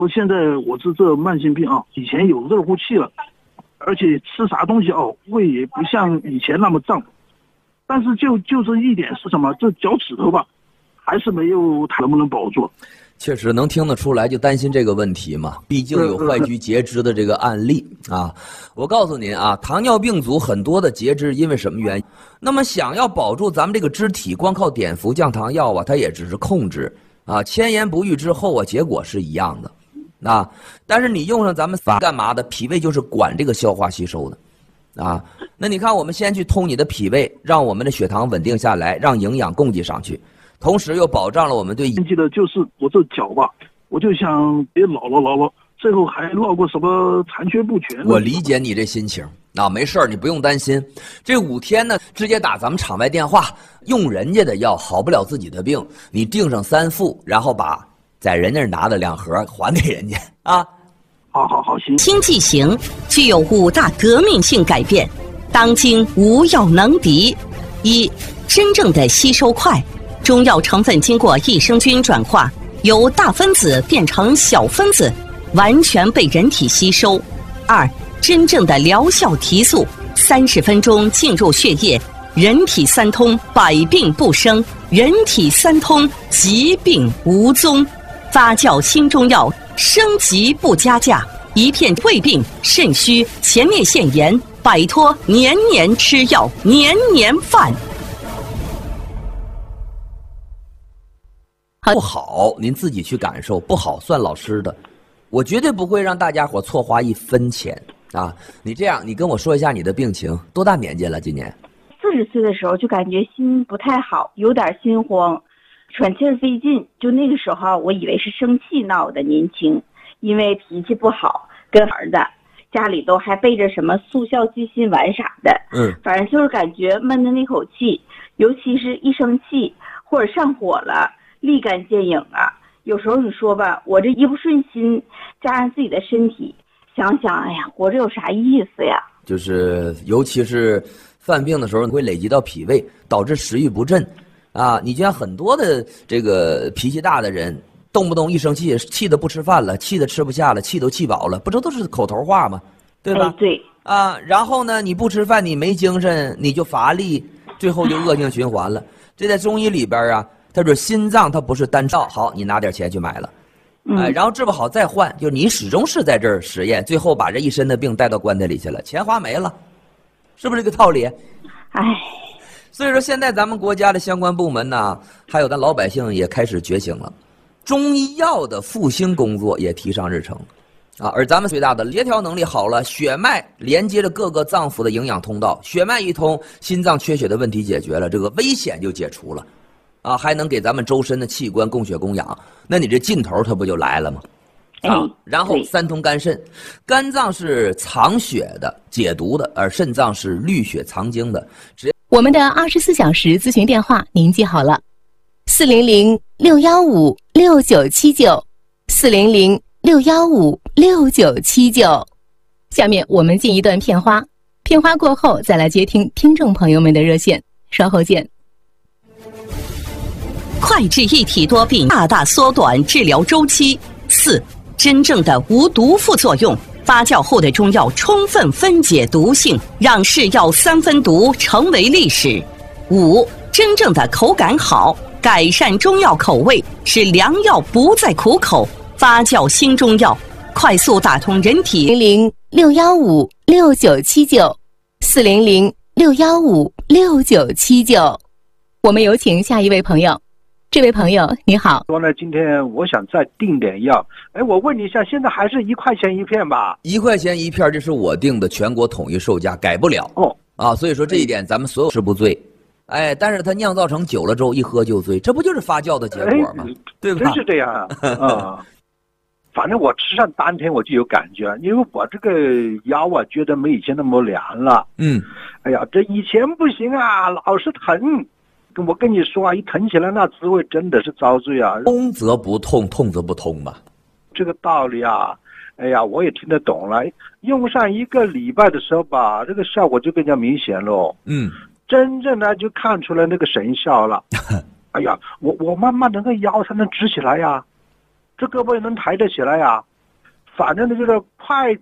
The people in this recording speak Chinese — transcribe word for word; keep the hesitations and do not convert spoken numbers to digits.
我现在我是这慢性病啊，以前有热乎气了，而且吃啥东西哦，胃也不像以前那么胀，但是就就是一点是什么，这脚趾头吧，还是没有它能不能保住。 确实能听得出来，就担心这个问题嘛。毕竟有坏疽截肢的这个案例啊。我告诉您啊，糖尿病足很多的截肢因为什么原因？那么想要保住咱们这个肢体，光靠碘伏降糖药啊，它也只是控制啊，千言不愈之后啊，结果是一样的。啊，但是你用上咱们法干嘛的？脾胃就是管这个消化吸收的，啊，那你看我们先去通你的脾胃，让我们的血糖稳定下来，让营养供给上去，同时又保障了我们对。 记得就是我这脚吧，我就想别老了老了，最后还落过什么残缺不全。 我理解你这心情啊，没事儿，你不用担心。这五天呢，直接打咱们场外电话，用人家的药好不了自己的病，你订上三副，然后把在人家拿的两盒还给人家啊。 好好好，行。 新剂型具有五大革命性改变，当今无药能敌。一、真正的吸收快，中药成分经过益生菌转化，由大分子变成小分子，完全被人体吸收。二、真正的疗效提速，三十分钟进入血液，人体三通，百病不生；人体三通，疾病无踪。发酵新中药，升级不加价，一片胃病、肾虚、前列腺炎，摆脱年年吃药、年年犯。 不好，您自己去感受，不好算老师的。我绝对不会让大家伙错花一分钱啊！你这样，你跟我说一下你的病情，多大年纪了？今年？ 四十岁的时候就感觉心不太好，有点心慌。喘气儿费劲，就那个时候我以为是生气闹的，年轻，因为脾气不好，跟儿子家里都还备着什么速效记心丸啥的， 嗯， 反正就是感觉闷的那口气，尤其是一生气或者上火了，立竿见影啊。有时候你说吧，我这一不顺心，加上自己的身体，想想，哎呀，活着有啥意思呀？ 就是尤其是犯病的时候，会累积到脾胃，导致食欲不振。啊，你就像很多的这个脾气大的人，动不动一生气，气得不吃饭了，气得吃不下了，气都气饱了，不这都是口头话吗？对吧？ 哎、对。 啊，然后呢，你不吃饭，你没精神，你就乏力，最后就恶性循环了。这在中医里边啊，他说心脏它不是单照，好，你拿点钱去买了，哎，然后治不好再换，就你始终是在这儿实验，最后把这一身的病带到棺材里去了，钱花没了，是不是这个道理？ 哎。 所以说，现在咱们国家的相关部门呢，还有咱老百姓也开始觉醒了，中医药的复兴工作也提上日程，啊，而咱们最大的协调能力好了，血脉连接着各个脏腑的营养通道，血脉一通，心脏缺血的问题解决了，这个危险就解除了，啊，还能给咱们周身的器官供血供氧，那你这劲头它不就来了吗？啊，然后三通肝肾，肝脏是藏血的、解毒的，而肾脏是滤血藏精的，只要。 我们的二十四小时咨询电话您记好了，四零零六幺五六九七九，四零零六幺五六九七九。下面我们进一段片花，片花过后再来接听听众朋友们的热线，稍后见。 快治一体多病，大大缩短治疗周期。四、真正的无毒副作用。发酵后的中药充分分解毒性，让是药三分毒成为历史。五、真正的口感好，改善中药口味，使良药不再苦口。发酵新中药，快速打通人体。 零零六幺五六九七九，四零零六幺五六九七九。我们有请下一位朋友。这位朋友你好， 说呢，今天我想再订点药。哎，我问你一下，现在还是一块钱一片吧？ 一块钱一片，这是我定的全国统一售价，改不了。 哦， 啊，所以说这一点咱们所有吃不醉。哎，但是它酿造成酒了之后，一喝就醉，这不就是发酵的结果吗？对吧？ 真是这样啊！啊，反正我吃上当天我就有感觉，因为我这个腰啊，觉得没以前那么凉了。 嗯， 哎呀，这以前不行啊，老是疼。我跟你说啊，一疼起来那滋味真的是遭罪啊！ 通则不痛，痛则不通吧。 这个道理啊，哎呀，我也听得懂了。用上一个礼拜的时候吧，这个效果就更加明显喽。 嗯， 真正的就看出来那个神效了。哎呀，我我慢慢的那个腰才能直起来呀，这胳膊也能抬得起来呀。 反正呢就是快